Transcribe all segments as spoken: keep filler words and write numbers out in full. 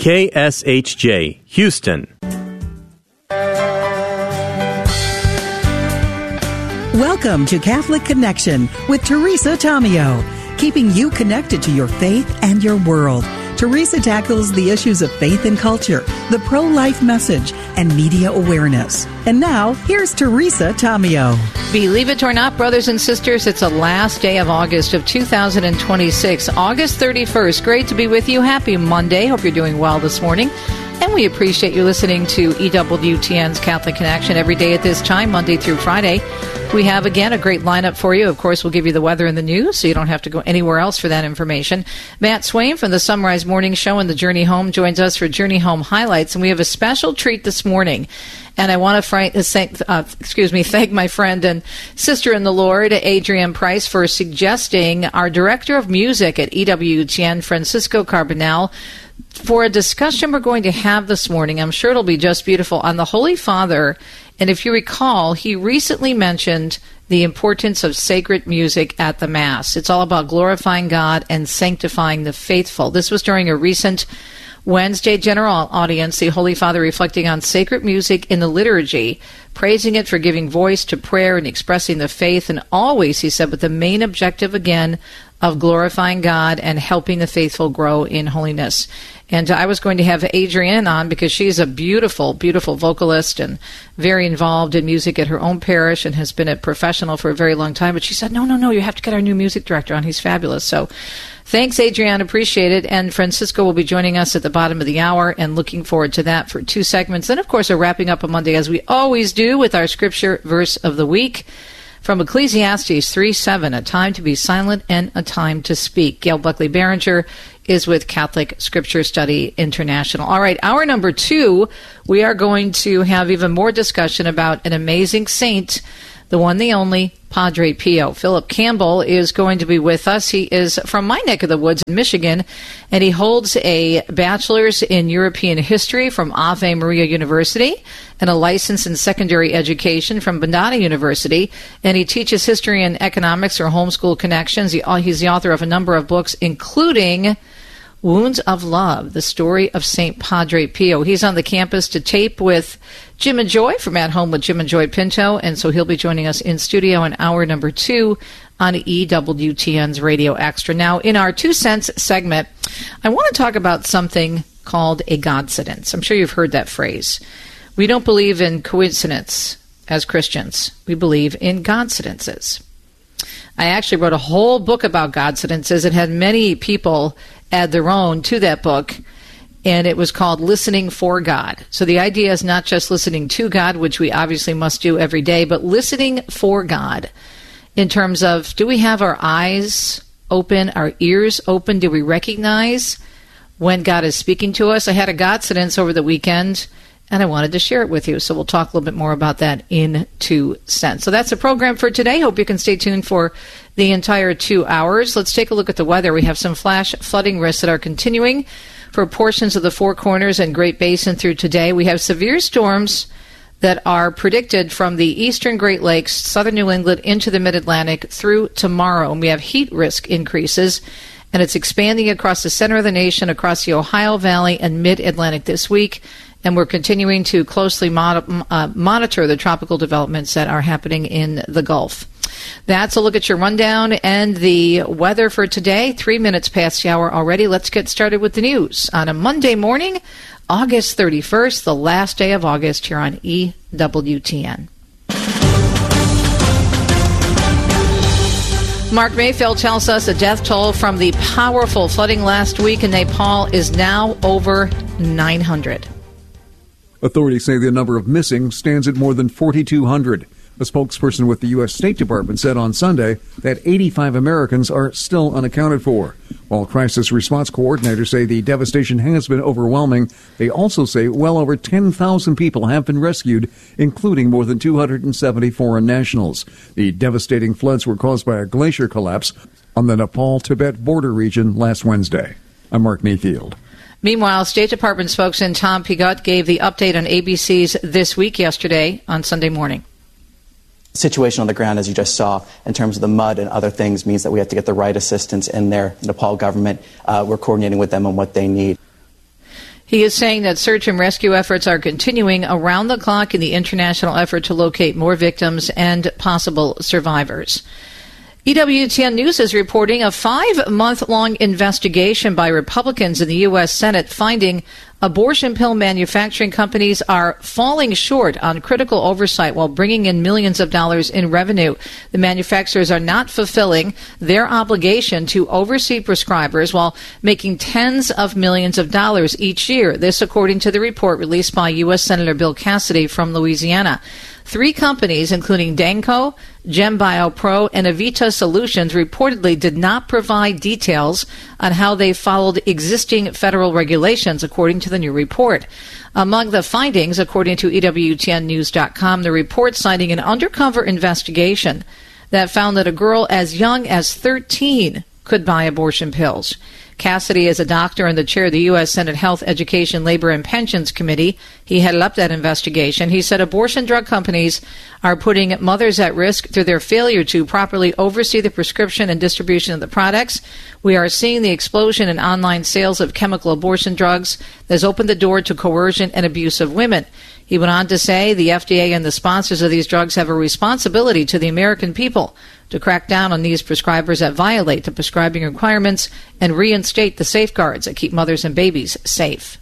K S H J, Houston. Welcome to Catholic Connection with Teresa Tomeo, keeping you connected to your faith and your world. Teresa tackles the issues of faith and culture, the pro-life message, and media awareness. And now, here's Teresa Tomeo. Believe it or not, brothers and sisters, it's the last day of August of two thousand twenty-six, August thirty-first. Great to be with you. Happy Monday. Hope you're doing well this morning. And we appreciate you listening to E W T N's Catholic Connection every day at this time, Monday through Friday. We have, again, a great lineup for you. Of course, we'll give you the weather and the news, so you don't have to go anywhere else for that information. Matt Swain from the Sunrise Morning Show and the Journey Home joins us for Journey Home Highlights, and we have a special treat this morning. And I want to thank, uh, excuse me, thank my friend and sister in the Lord, Adrienne Price, for suggesting our director of music at E W T N, Francisco Carbonell, for a discussion we're going to have this morning. I'm sure it'll be just beautiful, on the Holy Father. And if you recall, he recently mentioned the importance of sacred music at the Mass. It's all about glorifying God and sanctifying the faithful. This was during a recent Wednesday general audience, the Holy Father reflecting on sacred music in the liturgy, praising it for giving voice to prayer and expressing the faith, and always, he said, with the main objective, again, of glorifying God and helping the faithful grow in holiness. And I was going to have Adrienne on because she's a beautiful, beautiful vocalist and very involved in music at her own parish and has been a professional for a very long time. But she said, no, no, no, you have to get our new music director on. He's fabulous. So thanks, Adrienne. Appreciate it. And Francisco will be joining us at the bottom of the hour, and looking forward to that for two segments. Then, of course, we're wrapping up on Monday, as we always do, with our scripture verse of the week. From Ecclesiastes three seven, a time to be silent and a time to speak. Gail Buckley-Barringer is with Catholic Scripture Study International. All right, hour number two, we are going to have even more discussion about an amazing saint, the one, the only, Padre Pio. Philip Campbell is going to be with us. He is from my neck of the woods in Michigan, and he holds a bachelor's in European history from Ave Maria University and a license in secondary education from Bandana University, and he teaches history and economics or homeschool connections. He, he's the author of a number of books, including Wounds of Love, the story of Saint Padre Pio. He's on the campus to tape with Jim and Joy from At Home with Jim and Joy Pinto, and so he'll be joining us in studio in hour number two on E W T N's Radio Extra. Now, in our Two Cents segment, I want to talk about something called a Godcidence. I'm sure you've heard that phrase. We don't believe in coincidence as Christians. We believe in Godcidences. I actually wrote a whole book about Godcidences. It had many people add their own to that book, and it was called Listening for God. So the idea is not just listening to God, which we obviously must do every day, but listening for God in terms of, do we have our eyes open, our ears open? Do we recognize when God is speaking to us? I had a Godcidence over the weekend, and I wanted to share it with you. So we'll talk a little bit more about that in Two Cents. So that's the program for today. Hope you can stay tuned for the entire two hours. Let's take a look at the weather. We have some flash flooding risks that are continuing for portions of the Four Corners and Great Basin through today. We have severe storms that are predicted from the eastern Great Lakes, southern New England, into the mid-Atlantic through tomorrow. And we have heat risk increases, and it's expanding across the center of the nation, across the Ohio Valley and mid-Atlantic this week. And we're continuing to closely mod- uh, monitor the tropical developments that are happening in the Gulf. That's a look at your rundown and the weather for today. Three minutes past the hour already. Let's get started with the news on a Monday morning, August thirty-first, the last day of August here on E W T N. Mark Mayfield tells us the death toll from the powerful flooding last week in Nepal is now over nine hundred. Authorities say the number of missing stands at more than forty-two hundred. A spokesperson with the U S State Department said on Sunday that eighty-five Americans are still unaccounted for. While crisis response coordinators say the devastation has been overwhelming, they also say well over ten thousand people have been rescued, including more than two hundred seventy foreign nationals. The devastating floods were caused by a glacier collapse on the Nepal-Tibet border region last Wednesday. I'm Mark Mayfield. Meanwhile, State Department spokesman Tom Pigott gave the update on A B C's This Week yesterday on Sunday morning. Situation on the ground, as you just saw, in terms of the mud and other things, means that we have to get the right assistance in there. The Nepal government, uh, we're coordinating with them on what they need. He is saying that search and rescue efforts are continuing around the clock in the international effort to locate more victims and possible survivors. E W T N News is reporting a five-month-long investigation by Republicans in the U S Senate finding abortion pill manufacturing companies are falling short on critical oversight while bringing in millions of dollars in revenue. The manufacturers are not fulfilling their obligation to oversee prescribers while making tens of millions of dollars each year. This according to the report released by U S Senator Bill Cassidy from Louisiana. Three companies, including Danco, GemBioPro, and Avita Solutions, reportedly did not provide details on how they followed existing federal regulations, according to the new report. Among the findings, according to E W T N news dot com, the report citing an undercover investigation that found that a girl as young as thirteen could buy abortion pills. Cassidy is a doctor and the chair of the U S Senate Health, Education, Labor, and Pensions Committee. He headed up that investigation. He said abortion drug companies are putting mothers at risk through their failure to properly oversee the prescription and distribution of the products. We are seeing the explosion in online sales of chemical abortion drugs that has opened the door to coercion and abuse of women. He went on to say the F D A and the sponsors of these drugs have a responsibility to the American people to crack down on these prescribers that violate the prescribing requirements and reinstate the safeguards that keep mothers and babies safe.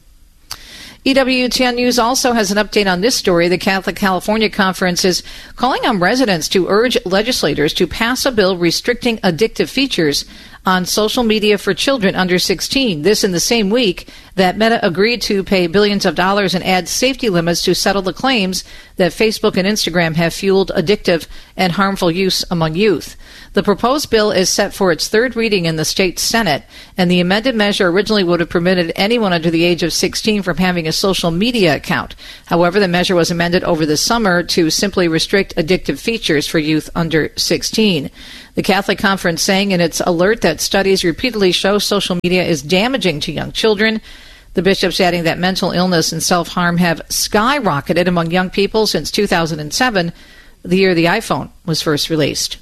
E W T N News also has an update on this story. The Catholic California Conference is calling on residents to urge legislators to pass a bill restricting addictive features on social media for children under sixteen. This in the same week that Meta agreed to pay billions of dollars and add safety limits to settle the claims that Facebook and Instagram have fueled addictive and harmful use among youth. The proposed bill is set for its third reading in the state Senate, and the amended measure originally would have permitted anyone under the age of sixteen from having a social media account. However, the measure was amended over the summer to simply restrict addictive features for youth under sixteen. The Catholic Conference saying in its alert that studies repeatedly show social media is damaging to young children. The bishops adding that mental illness and self-harm have skyrocketed among young people since two thousand seven, the year the iPhone was first released.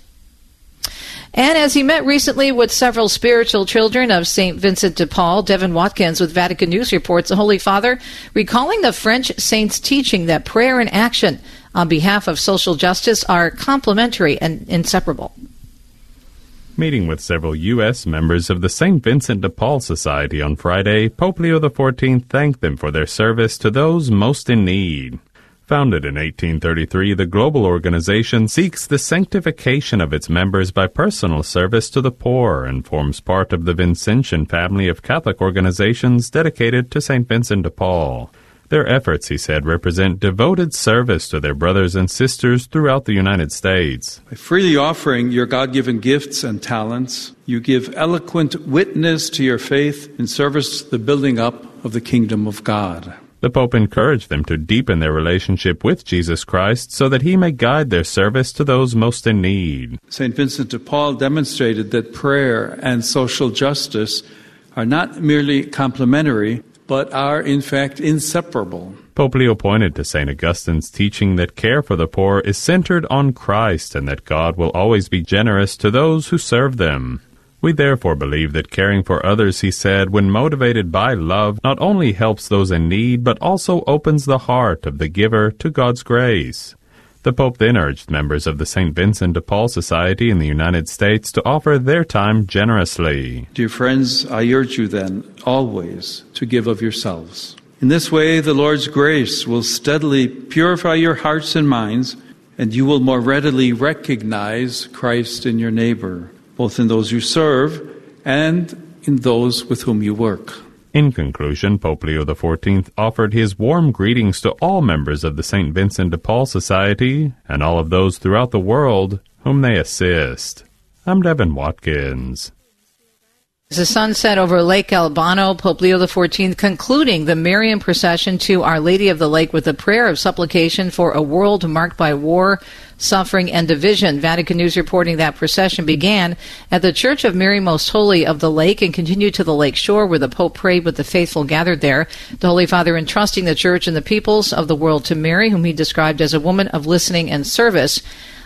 And as he met recently with several spiritual children of Saint Vincent de Paul, Devin Watkins with Vatican News reports the Holy Father recalling the French saint's teaching that prayer and action on behalf of social justice are complementary and inseparable. Meeting with several U S members of the Saint Vincent de Paul Society on Friday, Pope Leo the fourteenth thanked them for their service to those most in need. Founded in eighteen thirty-three, the global organization seeks the sanctification of its members by personal service to the poor and forms part of the Vincentian family of Catholic organizations dedicated to Saint Vincent de Paul. Their efforts, he said, represent devoted service to their brothers and sisters throughout the United States. By freely offering your God-given gifts and talents, you give eloquent witness to your faith in service to the building up of the kingdom of God. The Pope encouraged them to deepen their relationship with Jesus Christ so that he may guide their service to those most in need. Saint Vincent de Paul demonstrated that prayer and social justice are not merely complementary, but are in fact inseparable. Pope Leo pointed to Saint Augustine's teaching that care for the poor is centered on Christ and that God will always be generous to those who serve them. We therefore believe that caring for others, he said, when motivated by love, not only helps those in need, but also opens the heart of the giver to God's grace. The Pope then urged members of the Saint Vincent de Paul Society in the United States to offer their time generously. Dear friends, I urge you then, always, to give of yourselves. In this way, the Lord's grace will steadily purify your hearts and minds, and you will more readily recognize Christ in your neighbor, both in those you serve and in those with whom you work. In conclusion, Pope Leo the fourteenth offered his warm greetings to all members of the Saint Vincent de Paul Society and all of those throughout the world whom they assist. I'm Devin Watkins. As the sun set over Lake Albano, Pope Leo the fourteenth concluding the Marian procession to Our Lady of the Lake with a prayer of supplication for a world marked by war, suffering, and division. Vatican News reporting that procession began at the Church of Mary Most Holy of the Lake and continued to the lake shore where the Pope prayed with the faithful gathered there. The Holy Father entrusting the Church and the peoples of the world to Mary, whom he described as a woman of listening and service.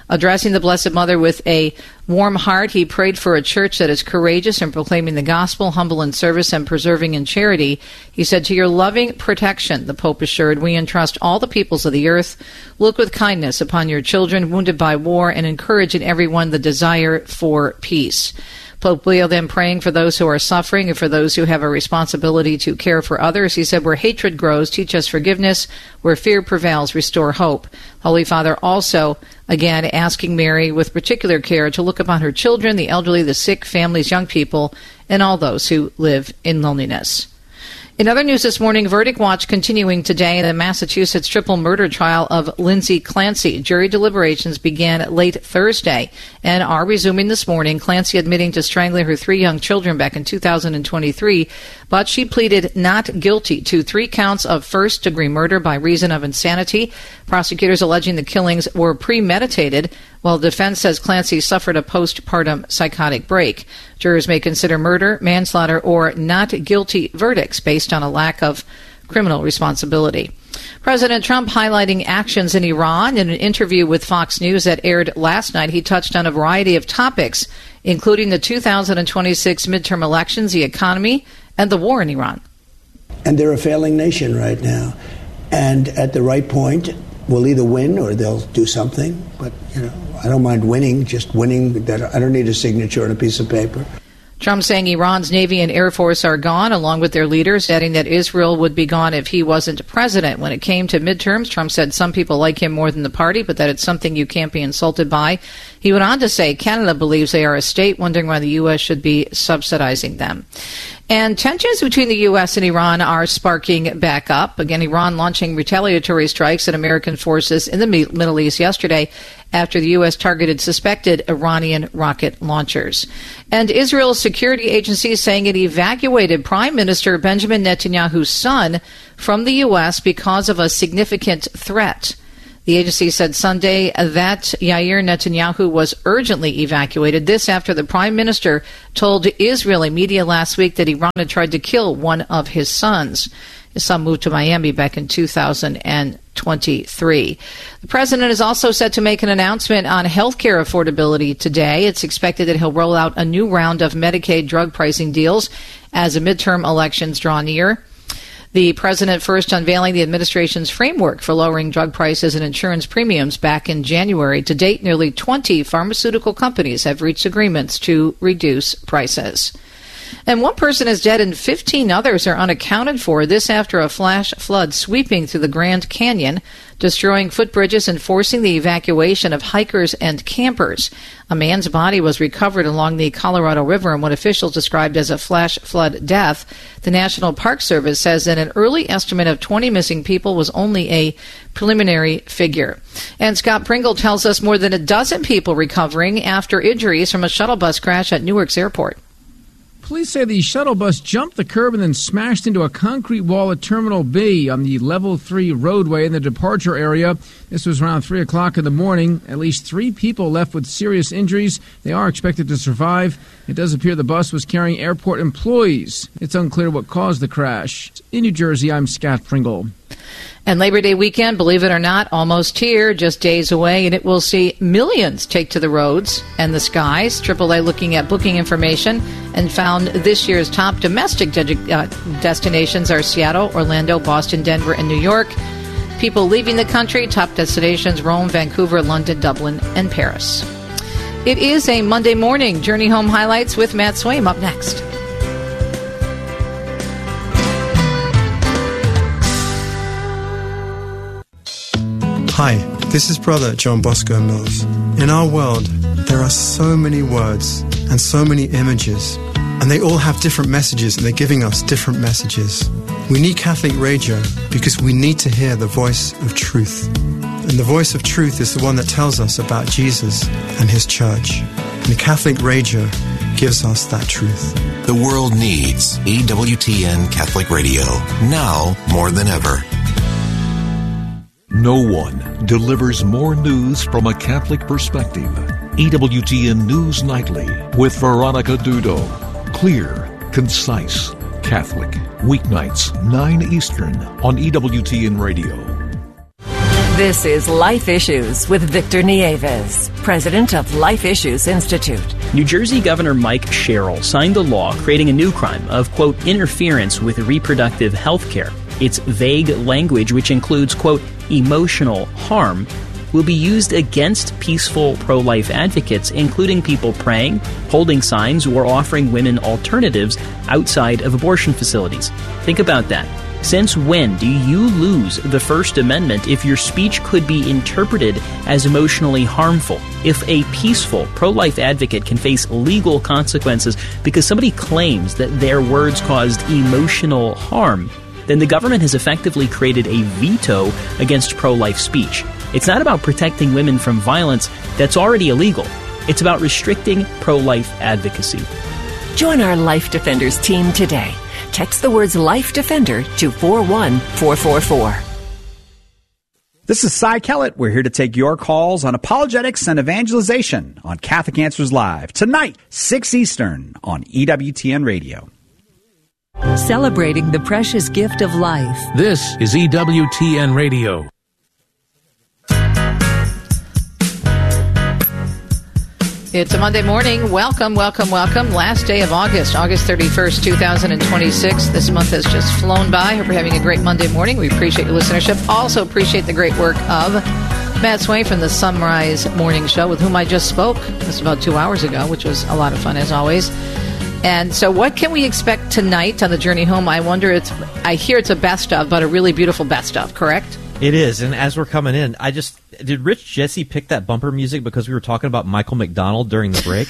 Addressing the Blessed Mother with a warm heart, he prayed for a church that is courageous in proclaiming the gospel, humble in service, and persevering in charity. He said, "To your loving protection," the Pope assured, "we entrust all the peoples of the earth. Look with kindness upon your children wounded by war and encourage in everyone the desire for peace." Pope Leo then praying for those who are suffering and for those who have a responsibility to care for others. He said, "Where hatred grows, teach us forgiveness. Where fear prevails, restore hope." Holy Father also, again, asking Mary with particular care to look upon her children, the elderly, the sick, families, young people, and all those who live in loneliness. In other news this morning, verdict watch continuing today in the Massachusetts triple murder trial of Lindsay Clancy. Jury deliberations began late Thursday and are resuming this morning. Clancy admitting to strangling her three young children back in two thousand twenty-three, but she pleaded not guilty to three counts of first-degree murder by reason of insanity. Prosecutors alleging the killings were premeditated, while the defense says Clancy suffered a postpartum psychotic break. Jurors may consider murder, manslaughter, or not guilty verdicts based on a lack of criminal responsibility. President Trump highlighting actions in Iran. In an interview with Fox News that aired last night, he touched on a variety of topics, including the two thousand twenty-six midterm elections, the economy, and the war in Iran. And they're a failing nation right now. And at the right point, we'll either win or they'll do something. But, you know, I don't mind winning, just winning. That I don't need a signature on a piece of paper. Trump saying Iran's Navy and Air Force are gone, along with their leaders, adding that Israel would be gone if he wasn't president. When it came to midterms, Trump said some people like him more than the party, but that it's something you can't be insulted by. He went on to say Canada believes they are a state, wondering why the U S should be subsidizing them. And tensions between the U S and Iran are sparking back up. Again, Iran launching retaliatory strikes at American forces in the Middle East yesterday after the U S targeted suspected Iranian rocket launchers. And Israel's security agency saying it evacuated Prime Minister Benjamin Netanyahu's son from the U S because of a significant threat. The agency said Sunday that Yair Netanyahu was urgently evacuated. This after the prime minister told Israeli media last week that Iran had tried to kill one of his sons. His son moved to Miami back in two thousand twenty-three. The president is also set to make an announcement on health care affordability today. It's expected that he'll roll out a new round of Medicaid drug pricing deals as the midterm elections draw near. The president first unveiling the administration's framework for lowering drug prices and insurance premiums back in January. To date, nearly twenty pharmaceutical companies have reached agreements to reduce prices. And one person is dead and fifteen others are unaccounted for. This after a flash flood sweeping through the Grand Canyon, destroying footbridges and forcing the evacuation of hikers and campers. A man's body was recovered along the Colorado River in what officials described as a flash flood death. The National Park Service says that an early estimate of twenty missing people was only a preliminary figure. And Scott Pringle tells us more than a dozen people recovering after injuries from a shuttle bus crash at Newark's airport. Police say the shuttle bus jumped the curb and then smashed into a concrete wall at Terminal B on the Level three roadway in the departure area. This was around three o'clock in the morning. At least three people left with serious injuries. They are expected to survive. It does appear the bus was carrying airport employees. It's unclear what caused the crash. In New Jersey, I'm Scott Pringle. And Labor Day weekend, believe it or not, almost here, just days away, and it will see millions take to the roads and the skies. triple A looking at booking information and found this year's top domestic de- uh, destinations are Seattle, Orlando, Boston, Denver, and New York. People leaving the country, top destinations, Rome, Vancouver, London, Dublin, and Paris. It is a Monday morning. Journey Home Highlights with Matt Swaim up next. Hi, this is Brother John Bosco Mills. In our world, there are so many words and so many images, and they all have different messages, and they're giving us different messages. We need Catholic radio because we need to hear the voice of truth. And the voice of truth is the one that tells us about Jesus and his church. And Catholic radio gives us that truth. The world needs E W T N Catholic Radio, now more than ever. No one delivers more news from a Catholic perspective. E W T N News Nightly with Veronica Dudo. Clear, concise, Catholic. Weeknights, nine Eastern on E W T N Radio. This is Life Issues with Victor Nieves, president of Life Issues Institute. New Jersey Governor Mike Sherrill signed a law creating a new crime of, quote, interference with reproductive health care. Its vague language, which includes, quote, emotional harm, will be used against peaceful pro-life advocates, including people praying, holding signs, or offering women alternatives outside of abortion facilities. Think about that. Since when do you lose the First Amendment if your speech could be interpreted as emotionally harmful? If a peaceful pro-life advocate can face legal consequences because somebody claims that their words caused emotional harm, then the government has effectively created a veto against pro-life speech. It's not about protecting women from violence that's already illegal. It's about restricting pro-life advocacy. Join our Life Defenders team today. Text the words Life Defender to four one four four four. This is Cy Kellett. We're here to take your calls on apologetics and evangelization on Catholic Answers Live. Tonight, six Eastern on E W T N Radio. Celebrating the precious gift of life. This is E W T N Radio. It's a Monday morning. Welcome, welcome, welcome. Last day of August, August thirty-first, twenty twenty-six. This month has just flown by. Hope you're having a great Monday morning. We appreciate your listenership. Also appreciate the great work of Matt Swain from the Sunrise Morning Show, with whom I just spoke just about two hours ago, which was a lot of fun as always. And so what can we expect tonight on the journey home? I wonder, it's, I hear it's a best of, but a really beautiful best of, correct? It is, and as we're coming in, I just, did Rich Jesse pick that bumper music because we were talking about Michael McDonald during the break?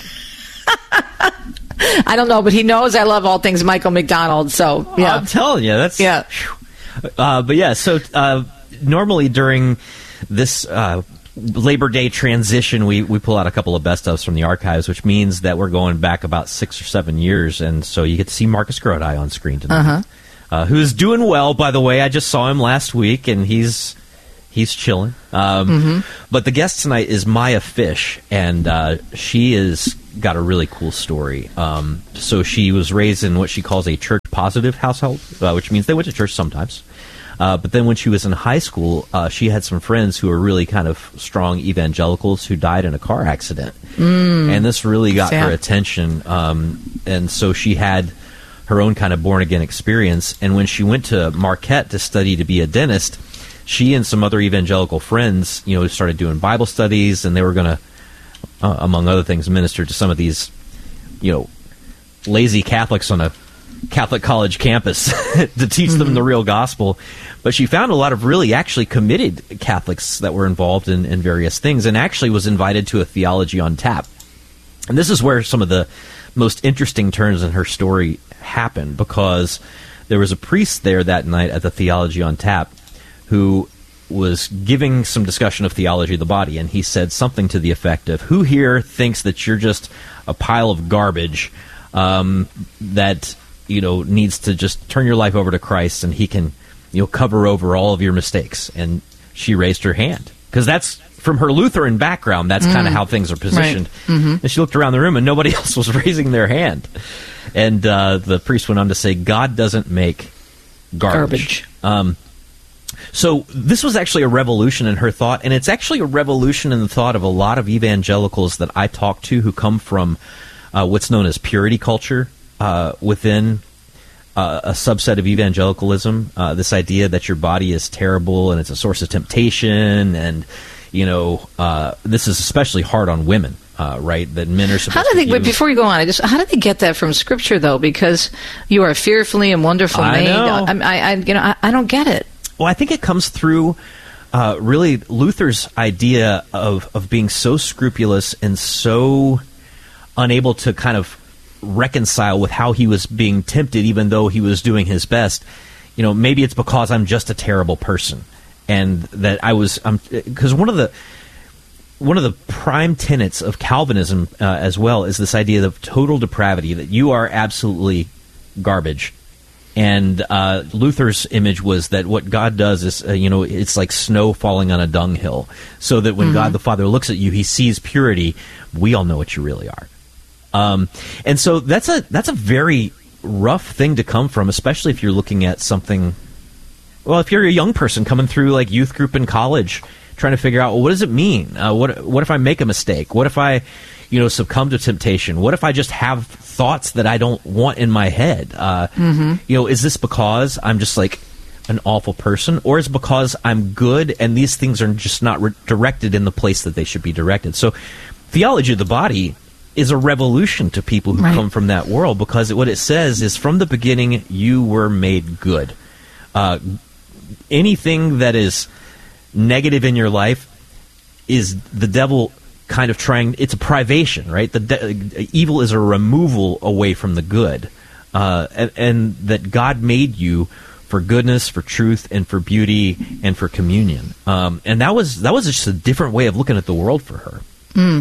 I don't know, but he knows I love all things Michael McDonald, so, yeah. Oh, I'm telling you, that's... Yeah. Uh, but yeah, so uh, normally during this uh, Labor Day transition, we, we pull out a couple of best-ofs from the archives, which means that we're going back about six or seven years, and so you get to see Marcus Grodi on screen tonight. Uh-huh. Uh, who's doing well, by the way. I just saw him last week, and he's he's chilling. Um, mm-hmm. But the guest tonight is Maya Fish, and uh, she has got a really cool story. Um, so she was raised in what she calls a church-positive household, uh, which means they went to church sometimes. Uh, but then when she was in high school, uh, she had some friends who were really kind of strong evangelicals who died in a car accident. Mm. And this really got Sad. her attention. Um, and so she had her own kind of born-again experience. And when she went to Marquette to study to be a dentist, she and some other evangelical friends, you know, started doing Bible studies, and they were going to, uh, among other things, minister to some of these, you know, lazy Catholics on a Catholic college campus to teach mm-hmm. them the real gospel. But she found a lot of really actually committed Catholics that were involved in, in various things, and actually was invited to a Theology on Tap. And this is where some of the most interesting turns in her story happened, because there was a priest there that night at the Theology on Tap who was giving some discussion of theology of the body, and he said something to the effect of, who here thinks that you're just a pile of garbage um, that, you know, needs to just turn your life over to Christ, and he can, you know, cover over all of your mistakes? And she raised her hand, because that's, from her Lutheran background, that's mm. kind of how things are positioned. Right. Mm-hmm. And she looked around the room, and nobody else was raising their hand. And uh, the priest went on to say, God doesn't make garbage. Garbage. Um, so this was actually a revolution in her thought, and it's actually a revolution in the thought of a lot of evangelicals that I talk to who come from uh, what's known as purity culture uh, within uh, a subset of evangelicalism. Uh, this idea that your body is terrible and it's a source of temptation, and you know, uh, this is especially hard on women, uh, right? That men are supposed how do they, to. But before you go on, I just how do they get that from Scripture, though? Because you are fearfully and wonderfully I made. know. I, I, I, you know, I, I don't get it. Well, I think it comes through uh, really Luther's idea of of being so scrupulous and so unable to kind of reconcile with how he was being tempted, even though he was doing his best. You know, maybe it's because I'm just a terrible person. And that I was, because um, one of the one of the prime tenets of Calvinism uh, as well is this idea of total depravity, that you are absolutely garbage. And uh, Luther's image was that what God does is, uh, you know, it's like snow falling on a dunghill, so that when mm-hmm. God the Father looks at you, he sees purity. We all know what you really are. Um, and so that's a that's a very rough thing to come from, especially if you're looking at something. Well, if you're a young person coming through like youth group in college, trying to figure out, well, what does it mean? Uh, what what if I make a mistake? What if I, you know, succumb to temptation? What if I just have thoughts that I don't want in my head? Uh, mm-hmm. You know, is this because I'm just like an awful person, or is it because I'm good and these things are just not re- directed in the place that they should be directed? So theology of the body is a revolution to people who right. come from that world, because what it says is, from the beginning you were made good. Uh, anything that is negative in your life is the devil kind of trying, it's a privation, right? The de- evil is a removal away from the good. Uh, and, and that God made you for goodness, for truth, and for beauty, and for communion. Um, and that was that was just a different way of looking at the world for her. Mm.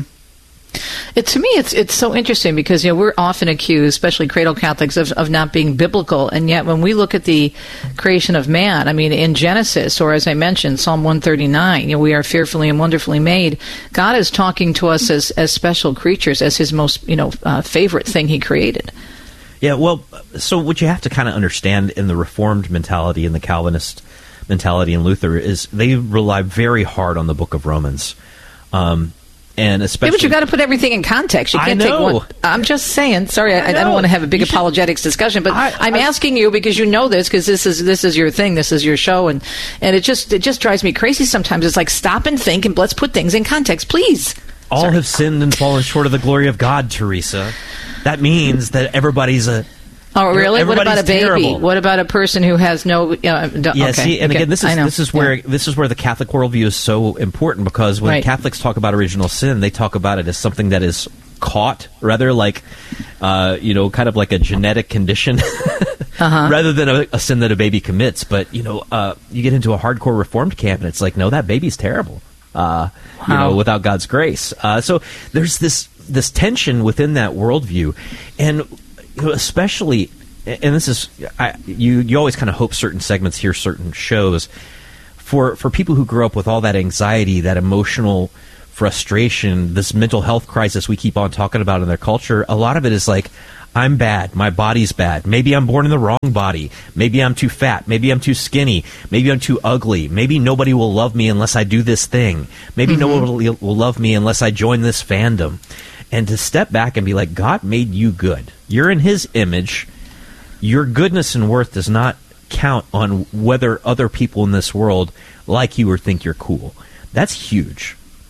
It, to me, it's it's so interesting because, you know, we're often accused, especially cradle Catholics, of, of not being biblical. And yet when we look at the creation of man, I mean, in Genesis, or as I mentioned, Psalm one thirty-nine, you know, we are fearfully and wonderfully made. God is talking to us as, as special creatures, as his most, you know, uh, favorite thing he created. Yeah, well, so what you have to kind of understand in the Reformed mentality and the Calvinist mentality in Luther is they rely very hard on the Book of Romans. Um And especially, yeah, but you got to put everything in context. You can't I take know. one. I'm just saying. Sorry, I, I, I don't want to have a big you apologetics should, discussion, but I, I'm I, asking you because you know this, because this is this is your thing, this is your show, and and it just it just drives me crazy sometimes. It's like, stop and think, and let's put things in context, please. All Sorry. have sinned and fallen short of the glory of God, Teresa. That means that everybody's a. Oh, really? What about a baby? Terrible. What about a person who has no? Uh, d- yeah, okay, see, and okay. again, this is this is where yeah. this is where the Catholic worldview is so important, because when right. Catholics talk about original sin, they talk about it as something that is caught, rather like, uh, you know, kind of like a genetic condition, uh-huh. rather than a, a sin that a baby commits. But you know, uh, you get into a hardcore Reformed camp, and it's like, no, that baby's terrible. Uh, wow. You know, without God's grace. Uh, so there's this this tension within that worldview, and you know, especially. And this is, I, you you always kind of hope certain segments hear certain shows. For for people who grew up with all that anxiety, that emotional frustration, this mental health crisis we keep on talking about in their culture, a lot of it is like, I'm bad, my body's bad, maybe I'm born in the wrong body, maybe I'm too fat, maybe I'm too skinny, maybe I'm too ugly, maybe nobody will love me unless I do this thing, maybe mm-hmm. nobody will love me unless I join this fandom. And to step back and be like, God made you good. You're in his image. Your goodness and worth does not count on whether other people in this world like you or think you're cool. That's huge.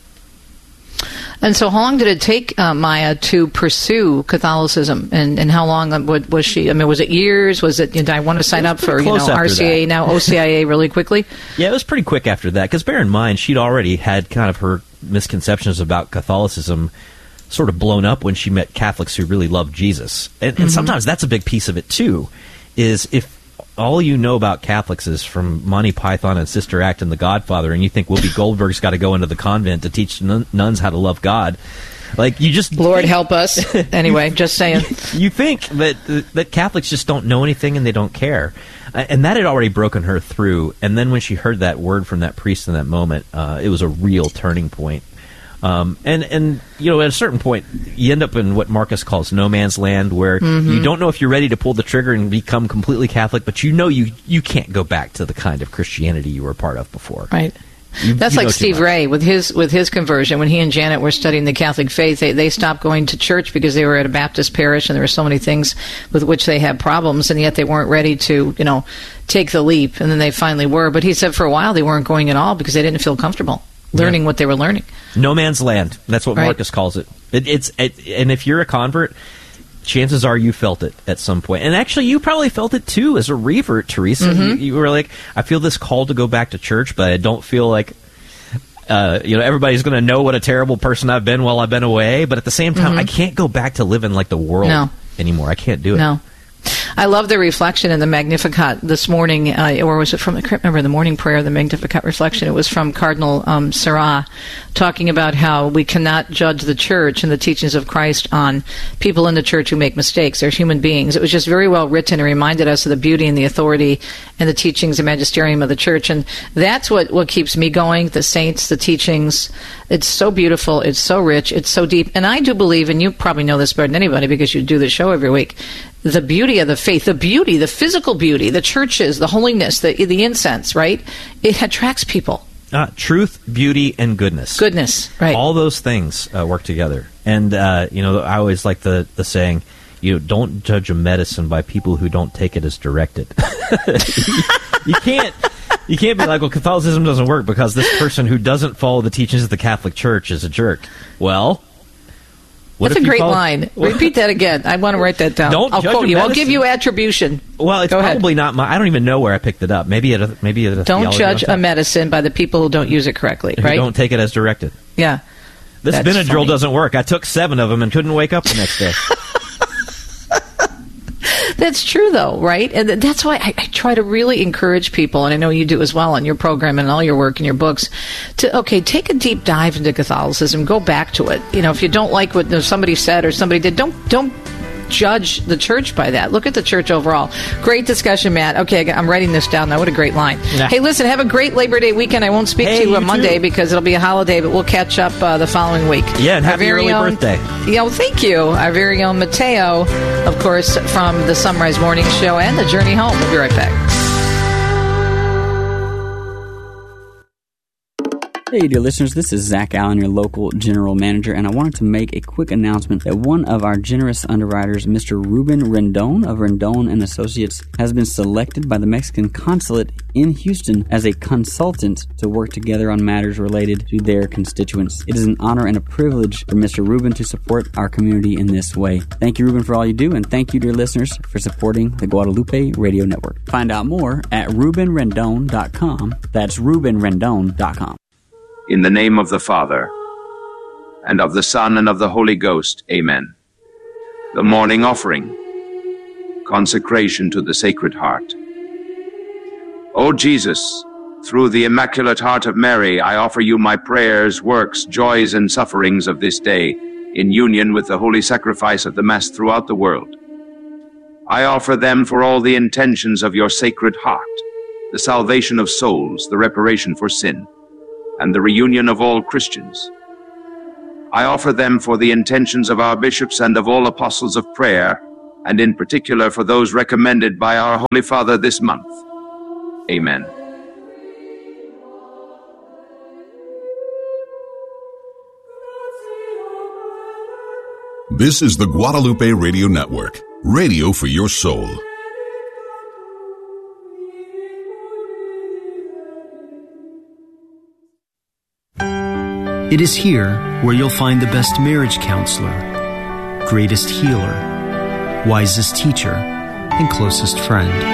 And so how long did it take uh, Maya to pursue Catholicism? And, and how long was she? I mean, was it years? Was it, did I want to sign up for, you know, R C A, that. Now O C I A really quickly? Yeah, it was pretty quick after that. Because bear in mind, she'd already had kind of her misconceptions about Catholicism sort of blown up when she met Catholics who really loved Jesus. And, and mm-hmm. sometimes that's a big piece of it, too, is if all you know about Catholics is from Monty Python and Sister Act and The Godfather, and you think Whoopi Goldberg's got to go into the convent to teach nun- nuns how to love God, like, you just... Lord think, help us. Anyway, just saying. You think that, that Catholics just don't know anything and they don't care. And that had already broken her through. And then when she heard that word from that priest in that moment, uh, it was a real turning point. Um, and, and, you know, at a certain point, you end up in what Marcus calls no man's land, where mm-hmm. you don't know if you're ready to pull the trigger and become completely Catholic, but you know you, you can't go back to the kind of Christianity you were a part of before. Right. You, That's you like Steve Ray with his with his conversion. When he and Janet were studying the Catholic faith, they, they stopped going to church because they were at a Baptist parish, and there were so many things with which they had problems, and yet they weren't ready to, you know, take the leap, and then they finally were. But he said for a while they weren't going at all because they didn't feel comfortable learning yeah. what they were learning. No man's land. That's what right. Marcus calls it. it it's it, and if you're a convert, chances are you felt it at some point. And actually, you probably felt it too as a revert, Teresa. Mm-hmm. You, you were like, I feel this call to go back to church, but I don't feel like uh, you know everybody's going to know what a terrible person I've been while I've been away. But at the same time, mm-hmm. I can't go back to living like the world no. anymore. I can't do it. No. I love the reflection in the Magnificat this morning, uh, or was it from, I can't remember, the morning prayer, the Magnificat reflection. It was from Cardinal um, Sarah, talking about how we cannot judge the church and the teachings of Christ on people in the church who make mistakes. They're human beings. It was just very well written and reminded us of the beauty and the authority and the teachings and magisterium of the church. And that's what, what keeps me going, the saints, the teachings. It's so beautiful. It's so rich. It's so deep. And I do believe, and you probably know this better than anybody because you do the show every week, the beauty of the faith, the beauty, the physical beauty, the churches, the holiness, the the incense, right? It attracts people. Uh, truth, beauty, and goodness. Goodness, right. All those things uh, work together. And, uh, you know, I always like the, the saying, you know, don't judge a medicine by people who don't take it as directed. you, you can't you can't be like, well, Catholicism doesn't work because this person who doesn't follow the teachings of the Catholic Church is a jerk. Well, what That's if a you great follow- line. Repeat that again. I want to write that down. Don't I'll judge quote a you. I'll medicine. give you attribution. Well, it's Go ahead. probably not my... I don't even know where I picked it up. Maybe at a, maybe at a Don't theology judge on top. a medicine by the people who don't use it correctly, Who right? don't take it as directed. Yeah. This That's Benadryl funny. doesn't work. I took seven of them and couldn't wake up the next day. That's true, though, right? And th- that's why I, I try to really encourage people, and I know you do as well in your program and all your work and your books, to, okay, take a deep dive into Catholicism. Go back to it. You know, if you don't like what somebody said or somebody did, don't don't judge the church by that. Look at the church overall. Great discussion, Matt. Okay, I'm writing this down now. What a great line. Yeah. Hey, listen, have a great Labor Day weekend. I won't speak Hey, to you on you Monday too. because it'll be a holiday, but we'll catch up uh, the following week. Yeah, and Our happy very early own- birthday. Yeah, well, thank you. Our very own Mateo, of course, from the Sunrise Morning Show and The Journey Home. We'll be right back. Hey, dear listeners, this is Zach Allen, your local general manager, and I wanted to make a quick announcement that one of our generous underwriters, Mister Ruben Rendon of Rendon and Associates, has been selected by the Mexican consulate in Houston as a consultant to work together on matters related to their constituents. It is an honor and a privilege for Mister Ruben to support our community in this way. Thank you, Ruben, for all you do, and thank you, dear listeners, for supporting the Guadalupe Radio Network. Find out more at ruben rendon dot com. That's ruben rendon dot com. In the name of the Father, and of the Son, and of the Holy Ghost, amen. The morning offering, consecration to the Sacred Heart. O Jesus, through the Immaculate Heart of Mary, I offer you my prayers, works, joys, and sufferings of this day, in union with the holy sacrifice of the Mass throughout the world. I offer them for all the intentions of your Sacred Heart, the salvation of souls, the reparation for sin, and the reunion of all Christians. I offer them for the intentions of our bishops and of all apostles of prayer, and in particular for those recommended by our Holy Father this month. Amen. This is the Guadalupe Radio Network, radio for your soul. It is here where you'll find the best marriage counselor, greatest healer, wisest teacher, and closest friend.